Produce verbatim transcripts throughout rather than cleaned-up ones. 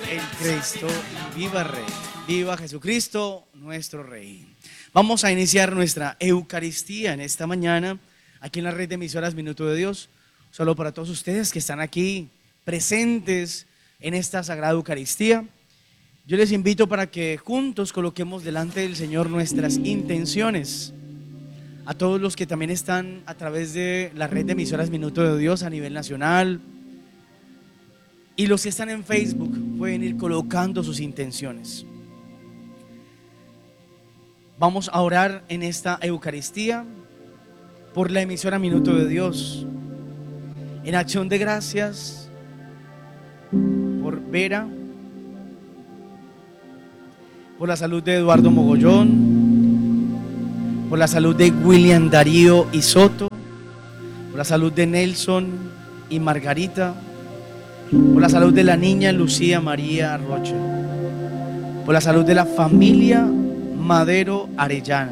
el Cristo y viva Rey, viva Jesucristo nuestro Rey. Vamos a iniciar nuestra Eucaristía en esta mañana aquí en la red de emisoras Minuto de Dios. Solo para todos ustedes que están aquí presentes en esta Sagrada Eucaristía, yo les invito para que juntos coloquemos delante del Señor nuestras intenciones. A todos los que también están a través de la red de emisoras Minuto de Dios a nivel nacional, y los que están en Facebook pueden ir colocando sus intenciones. Vamos a orar en esta Eucaristía por la emisora Minuto de Dios, en acción de gracias por Vera, por la salud de Eduardo Mogollón, por la salud de William Darío y Soto, por la salud de Nelson y Margarita, por la salud de la niña Lucía María Rocha, por la salud de la familia Madero Arellano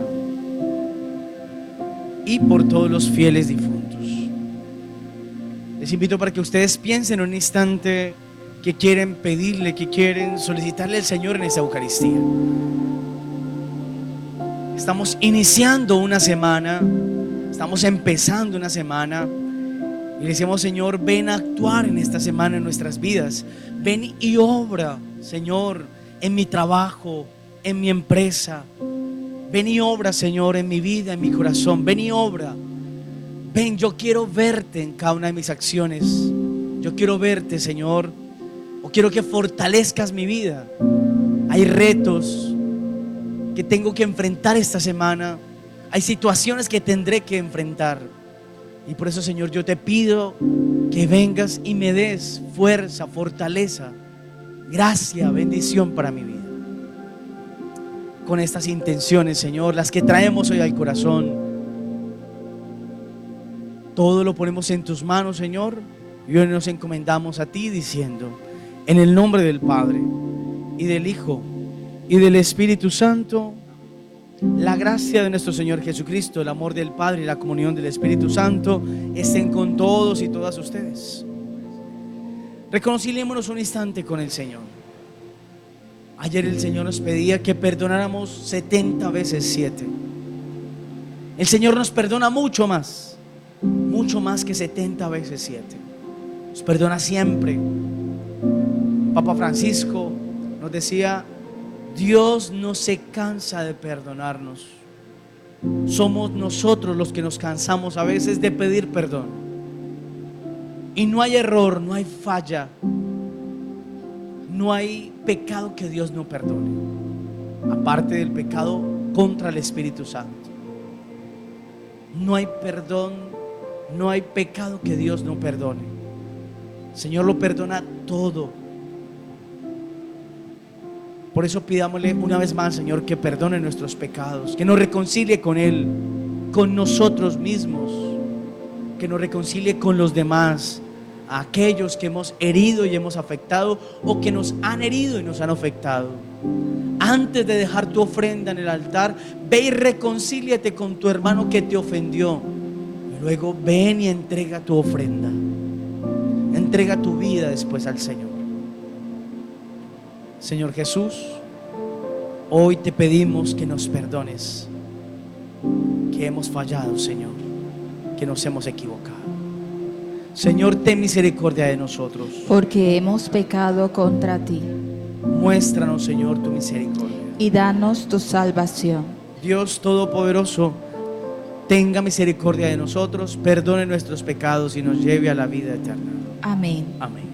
y por todos los fieles difuntos. Les invito para que ustedes piensen un instante que quieren pedirle, que quieren solicitarle al Señor en esta Eucaristía. Estamos iniciando una semana, estamos empezando una semana y le decimos: Señor, ven a actuar en esta semana en nuestras vidas. Ven y obra, Señor, en mi trabajo, en mi empresa. Ven y obra, Señor, en mi vida, en mi corazón. Ven y obra. Ven, yo quiero verte en cada una de mis acciones. Yo quiero verte, Señor, o quiero que fortalezcas mi vida. Hay retos que tengo que enfrentar esta semana. Hay situaciones que tendré que enfrentar. Y por eso, Señor, yo te pido que vengas y me des fuerza, fortaleza, gracia, bendición para mi vida. Con estas intenciones, Señor, las que traemos hoy al corazón, todo lo ponemos en tus manos, Señor, y hoy nos encomendamos a ti diciendo: en el nombre del Padre, y del Hijo, y del Espíritu Santo, la gracia de nuestro Señor Jesucristo, el amor del Padre y la comunión del Espíritu Santo estén con todos y todas ustedes. Reconciliémonos un instante con el Señor. Ayer el Señor nos pedía que perdonáramos setenta veces siete. El Señor nos perdona mucho más, mucho más que setenta veces siete. Nos perdona siempre. Papa Francisco nos decía: Dios no se cansa de perdonarnos. Somos nosotros los que nos cansamos a veces de pedir perdón. Y no hay error, no hay falla, no hay pecado que Dios no perdone, aparte del pecado contra el Espíritu Santo. No hay perdón, no hay pecado que Dios no perdone. El Señor lo perdona todo. Por eso pidámosle una vez más, Señor, que perdone nuestros pecados, que nos reconcilie con Él, con nosotros mismos, que nos reconcilie con los demás, a aquellos que hemos herido y hemos afectado, o que nos han herido y nos han afectado. Antes de dejar tu ofrenda en el altar, ve y reconcíliate con tu hermano que te ofendió, y luego ven y entrega tu ofrenda, entrega tu vida después al Señor. Señor Jesús, hoy te pedimos que nos perdones, que hemos fallado, Señor, que nos hemos equivocado. Señor, ten misericordia de nosotros, porque hemos pecado contra ti. Muéstranos, Señor, tu misericordia y danos tu salvación. Dios Todopoderoso, tenga misericordia de nosotros, perdone nuestros pecados y nos lleve a la vida eterna. Amén. Amén.